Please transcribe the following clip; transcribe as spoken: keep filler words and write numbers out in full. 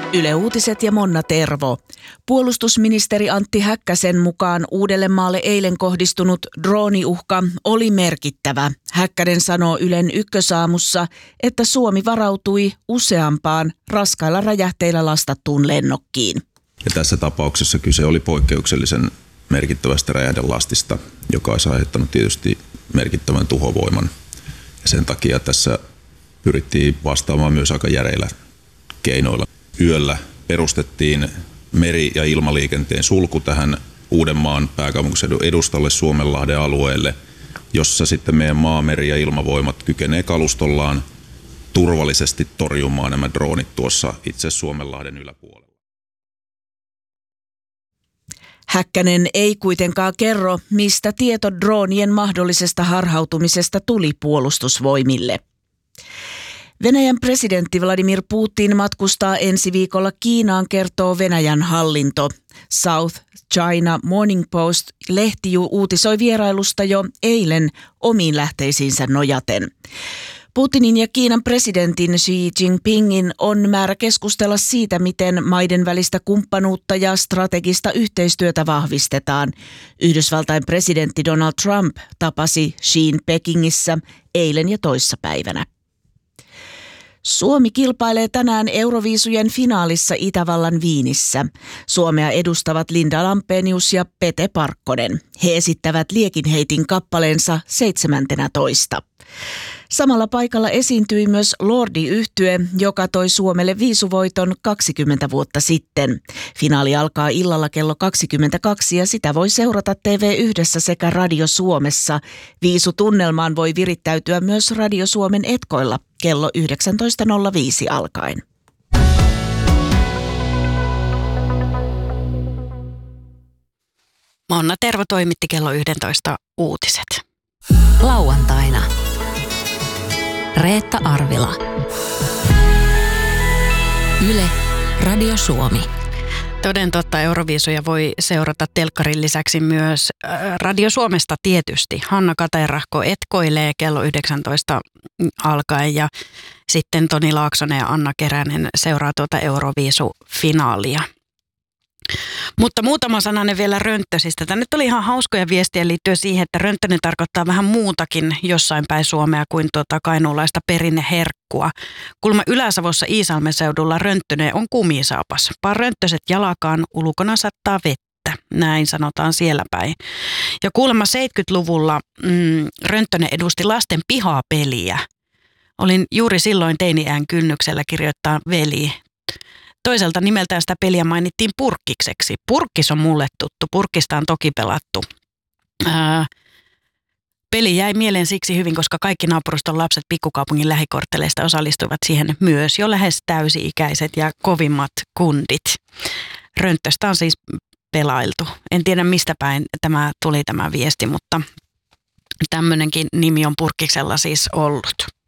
Yle Uutiset ja Monna Tervo. Puolustusministeri Antti Häkkäsen mukaan Uudellemaalle eilen kohdistunut drooniuhka oli merkittävä. Häkkänen sanoo Ylen Ykkösaamussa, että Suomi varautui useampaan raskailla räjähteillä lastattuun lennokkiin. Ja tässä tapauksessa kyse oli poikkeuksellisen merkittävästä räjähdelastista, joka olisi aiheuttanut tietysti merkittävän tuhovoiman. Ja sen takia tässä pyrittiin vastaamaan myös aika järeillä keinoilla. Yöllä perustettiin meri- ja ilmaliikenteen sulku tähän Uudenmaan pääkaupunkiseudun edustalle Suomenlahden alueelle, jossa sitten meidän maa-, meri- ja ilmavoimat kykenee kalustollaan turvallisesti torjumaan nämä droonit tuossa itse Suomenlahden yläpuolella. Häkkänen ei kuitenkaan kerro, mistä tieto droonien mahdollisesta harhautumisesta tuli Puolustusvoimille. Venäjän presidentti Vladimir Putin matkustaa ensi viikolla Kiinaan, kertoo Venäjän hallinto. South China Morning Post-lehti uutisoi vierailusta jo eilen omiin lähteisiinsä nojaten. Putinin ja Kiinan presidentin Xi Jinpingin on määrä keskustella siitä, miten maiden välistä kumppanuutta ja strategista yhteistyötä vahvistetaan. Yhdysvaltain presidentti Donald Trump tapasi Xiin Pekingissä eilen ja toissapäivänä. Suomi kilpailee tänään Euroviisujen finaalissa Itävallan Viinissä. Suomea edustavat Linda Lampenius ja Pete Parkkonen. He esittävät liekinheitin kappaleensa seitsemäntenätoista. Samalla paikalla esiintyi myös Lordi-yhtye, joka toi Suomelle viisuvoiton kaksikymmentä vuotta sitten. Finaali alkaa illalla kello kaksikymmentäkaksi ja sitä voi seurata T V yhdessä sekä Radio Suomessa. Viisutunnelmaan voi virittäytyä myös Radio Suomen etkoilla kello yhdeksäntoista nolla viisi alkaen. Monna Tervo toimitti kello yksitoista uutiset. Lauantaina Reetta Arvila. Yle, Radio Suomi. Toden totta, Euroviisuja voi seurata telkkarin lisäksi myös Radio Suomesta tietysti. Hanna Katerahko etkoilee kello yhdeksäntoista alkaen ja sitten Toni Laaksonen ja Anna Keränen seuraa tuota Euroviisufinaalia. Mutta muutama sananen vielä Rönttösistä. Tämä nyt oli ihan hauskoja viestiä liittyen siihen, että Rönttönen tarkoittaa vähän muutakin jossain päin Suomea kuin tuota kainuulaista perinneherkkua. Kulma Ylä-Savossa Iisalmen seudulla Rönttönen on kumisaapas. Paan rönttöset jalakaan, ulkona sattaa vettä. Näin sanotaan siellä päin. Ja kuulemma seitsemänkymmentäluvulla mm, Rönttönen edusti lasten pihapeliä. Olin juuri silloin teini-iän kynnyksellä kirjoittaa veli. Toiselta nimeltään sitä peliä mainittiin Purkkikseksi. Purkkis on mulle tuttu. Purkkista on toki pelattu. Ää, peli jäi mieleen siksi hyvin, koska kaikki naapuruston lapset pikkukaupungin lähikortteleista osallistuivat siihen myös jo lähes täysi-ikäiset ja kovimmat kundit. Rönttöstä on siis pelailtu. En tiedä mistä päin tämä tuli tämä viesti, mutta tämmöinenkin nimi on Purkkiksella siis ollut.